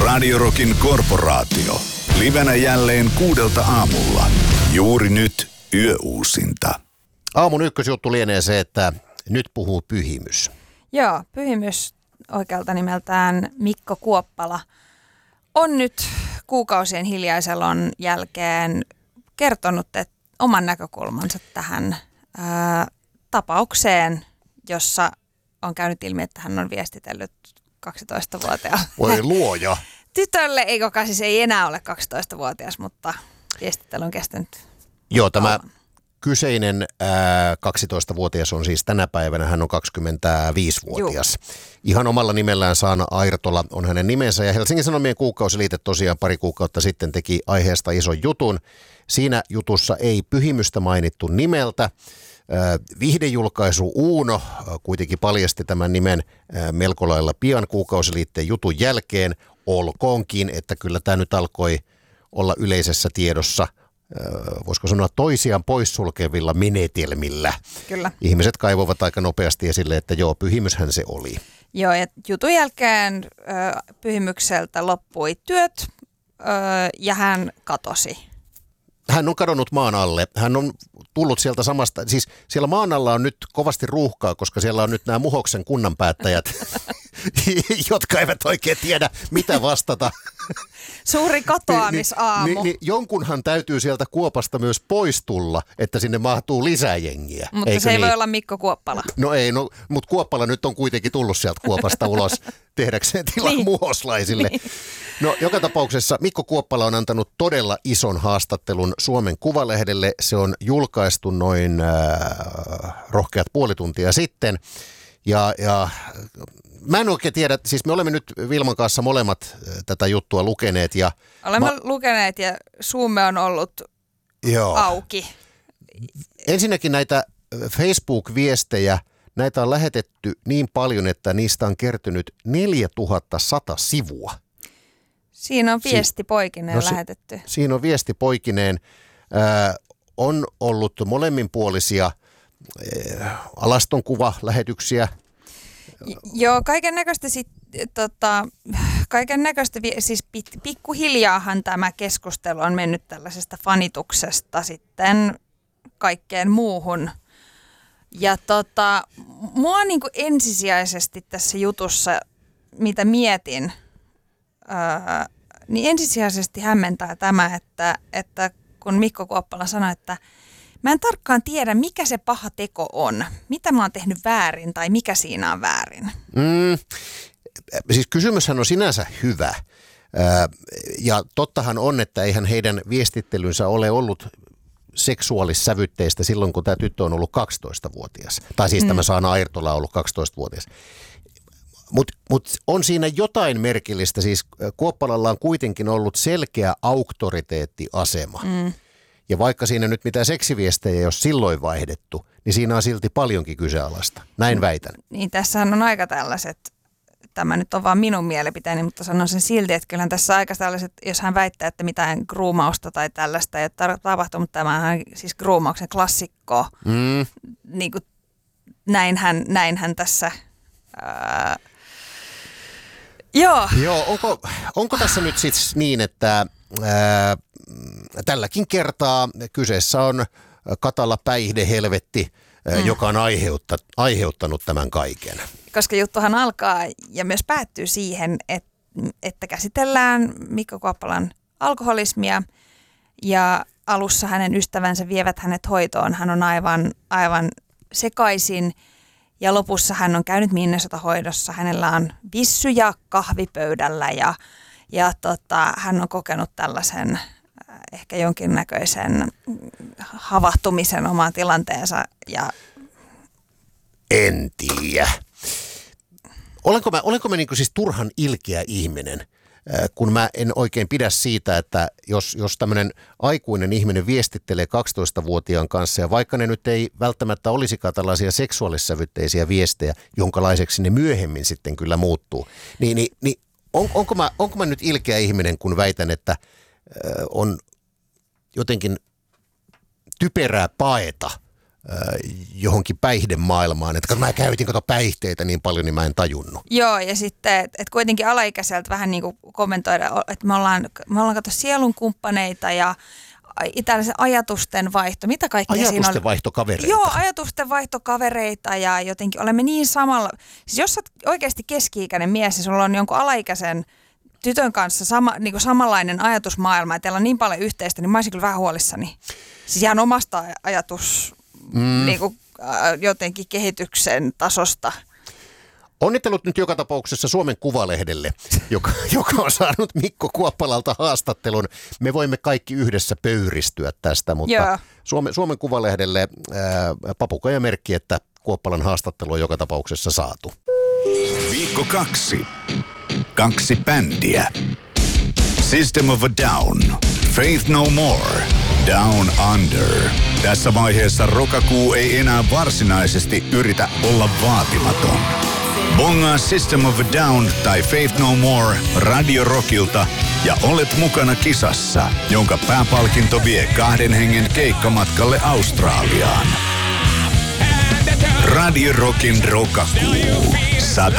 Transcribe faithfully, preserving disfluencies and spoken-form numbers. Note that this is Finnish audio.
Radio Rockin korporaatio. Livenä jälleen kuudelta aamulla. Juuri nyt yöuusinta. Aamun ykkösjuttu lienee se, että nyt puhuu Pyhimys. Joo, Pyhimys oikealta nimeltään Mikko Kuoppala on nyt kuukausien hiljaiselon jälkeen kertonut että oman näkökulmansa tähän ää, tapaukseen, jossa on käynyt ilmi, että hän on viestitellyt kaksitoistavuotiaan. Voi luoja. Tytölle, ei joka siis ei enää ole kaksitoistavuotias, mutta viestittely on kestänyt. Joo, tämä kyseinen ää, kaksitoistavuotias on siis tänä päivänä, hän on kaksikymmentäviisivuotias. Juh. Ihan omalla nimellään Saana Airtola on hänen nimensä ja Helsingin Sanomien kuukausiliite tosiaan pari kuukautta sitten teki aiheesta ison jutun. Siinä jutussa ei Pyhimystä mainittu nimeltä. Viihdejulkaisu Uuno kuitenkin paljasti tämän nimen melko lailla pian kuukausiliitteen jutun jälkeen. Olkoonkin, että kyllä tämä nyt alkoi olla yleisessä tiedossa, voisiko sanoa toisiaan poissulkevilla menetelmillä. Kyllä. Ihmiset kaivoivat aika nopeasti esille, että joo, Pyhimyshän se oli. Joo, ja jutun jälkeen ö, Pyhimykseltä loppui työt ö, ja hän katosi. Hän on kadonnut maan alle. Hän on tullut sieltä samasta, siis siellä maan alla on nyt kovasti ruuhkaa, koska siellä on nyt nämä Muhoksen kunnanpäättäjät, jotka eivät oikein tiedä, mitä vastata. Suuri katoamisaamu. Ni, ni, ni, jonkunhan täytyy sieltä Kuopasta myös pois tulla, että sinne mahtuu lisää jengiä. Mutta Eikö se ei niin? voi olla Mikko Kuoppala. No ei, no, mutta Kuoppala nyt on kuitenkin tullut sieltä Kuopasta ulos tehdäkseen tilaa niin. muhoslaisille. Niin. No joka tapauksessa Mikko Kuoppala on antanut todella ison haastattelun Suomen Kuvalehdelle. Se on julkaistu noin äh, rohkeat puoli tuntia sitten. Ja, ja mä en oikein tiedä, siis me olemme nyt Vilman kanssa molemmat tätä juttua lukeneet. Ja olemme mä, lukeneet ja suumme on ollut joo. auki. Ensinnäkin näitä Facebook-viestejä, näitä on lähetetty niin paljon, että niistä on kertynyt neljätuhatta sata sivua. Siinä on viesti poikineen no, lähetetty. Si- siinä on viesti poikineen. Äh, on ollut molemminpuolisia äh, alastonkuva-lähetyksiä. J- joo, kaiken näköistä tota, kaiken näköistä, siis pit- pikkuhiljaahan tämä keskustelu on mennyt tällaisesta fanituksesta sitten kaikkeen muuhun. Ja tota, mua niin kuin ensisijaisesti tässä jutussa, mitä mietin, Öö, niin ensisijaisesti hämmentää tämä, että, että kun Mikko Kuoppala sanoi, että mä en tarkkaan tiedä, mikä se paha teko on, mitä mä oon tehnyt väärin tai mikä siinä on väärin. Mm, siis kysymyshän on sinänsä hyvä öö, ja tottahan on, että eihän heidän viestittelynsä ole ollut seksuaalissävytteistä silloin, kun tämä tyttö on ollut kaksitoistavuotias. Tai siis mm. tämä Saana Airtola on ollut kaksitoistavuotias. Mutta mut on siinä jotain merkillistä, siis Kuoppalalla on kuitenkin ollut selkeä auktoriteettiasema. Mm. Ja vaikka siinä nyt mitään seksiviestejä ei ole silloin vaihdettu, niin siinä on silti paljonkin kyseenalaista. Näin mm. väitän. Niin tässähän on aika tällaiset, tämä nyt on vaan minun mielipiteeni, mutta sanon sen silti, että kyllähän tässä aika tällaiset, jos hän väittää, että mitään groomausta tai tällaista ei ole tapahtunut, tämähän siis groomauksen klassikko. Mm. Niin kuin näinhän, näinhän tässä... Ää, Joo. Joo, onko, onko tässä nyt siis niin, että ää, tälläkin kertaa kyseessä on katala päihdehelvetti, ää, mm. joka on aiheutta, aiheuttanut tämän kaiken? Koska juttuhan alkaa ja myös päättyy siihen, että, että käsitellään Mikko Kuoppalan alkoholismia ja alussa hänen ystävänsä vievät hänet hoitoon. Hän on aivan, aivan sekaisin. Ja lopussa hän on käynyt Minnesota-hoidossa. Hänellä on vissyjä kahvipöydällä ja, ja tota, hän on kokenut tällaisen äh, ehkä jonkinnäköisen havahtumisen omaan tilanteensa. Ja... En tiedä. Olenko mä, olenko mä niin kuin siis turhan ilkeä ihminen, kun mä en oikein pidä siitä, että jos, jos tämmöinen aikuinen ihminen viestittelee kaksitoistavuotiaan kanssa, ja vaikka ne nyt ei välttämättä olisikaan tällaisia seksuaalissävytteisiä viestejä, jonkalaiseksi ne myöhemmin sitten kyllä muuttuu, niin, niin, niin on, onko, mä, onko mä nyt ilkeä ihminen, kun väitän, että on jotenkin typerää paeta johonkin päihdemaailmaan, että mä käytin kato päihteitä niin paljon, niin mä en tajunnut. Joo, ja sitten, että et kuitenkin alaikäiseltä vähän niin kuin kommentoida, että me ollaan, me ollaan kato sielun kumppaneita ja tällaisen ajatusten vaihto. Mitä kaikkea siinä on? Ajatusten vaihtokavereita. Joo, ajatusten vaihtokavereita ja jotenkin olemme niin samalla. Siis jos sä oot oikeasti keski-ikäinen mies ja sulla on jonkun alaikäisen tytön kanssa sama, niin kuin samanlainen ajatusmaailma ja teillä on niin paljon yhteistä, niin mä olisin kyllä vähän huolissani. Siis ihan omasta ajatus mm. niin kuin, äh, jotenkin kehityksen tasosta. Onnittelut nyt joka tapauksessa Suomen Kuvalehdelle, joka, joka on saanut Mikko Kuoppalalta haastattelun. Me voimme kaikki yhdessä pöyristyä tästä, mutta Suomen, Suomen Kuvalehdelle ää, papukajamerkki, että Kuoppalan haastattelu on joka tapauksessa saatu. Viikko kaksi. Kaksi bändiä. System of a Down. Faith No More. Down Under. Tässä vaiheessa rokakuu ei enää varsinaisesti yritä olla vaatimaton. Bongaa System of a Down tai Faith No More Radio Rockilta ja olet mukana kisassa, jonka pääpalkinto vie kahden hengen keikkamatkalle Australiaan. Radio Rockin rokakuu.